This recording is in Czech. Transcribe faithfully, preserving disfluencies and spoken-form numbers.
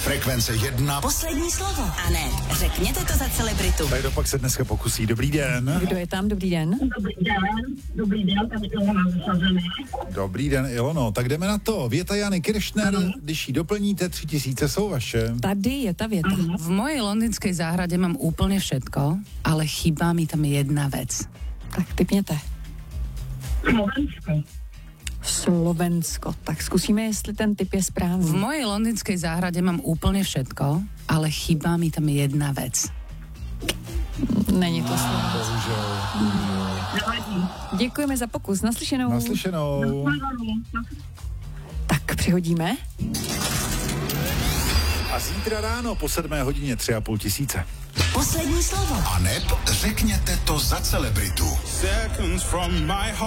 Frekvence jedna. Poslední slovo. A ne, řekněte to za celebritu. Tak dopak se dneska pokusí. Dobrý den. Kdo je tam? Dobrý den. Dobrý den, dobrý den, tady Ilona vysazený. Dobrý den, Ilono. Tak jdeme na to. Věta Jany Kiršner, když ji doplníte, tři tisíce jsou vaše. Tady je ta věta. V mojej londýnskej záhrade mám úplne všetko, ale chýba mi tam jedna vec. Tak typněte. Slovensko. Slovensko. Tak zkusíme, jestli ten typ je V správný. mojej londýnskej záhrade mám úplne všetko, ale chýba mi tam jedna vec. Není to Slovensko. Bohužel. Nevadí. Děkujeme za pokus. Naslyšenou. Naslyšenou. Tak přihodíme. A zítra ráno po sedmé hodině tři a půl tisíce. Poslední slovo. A neb řekněte to za celebritu. Seconds from my heart.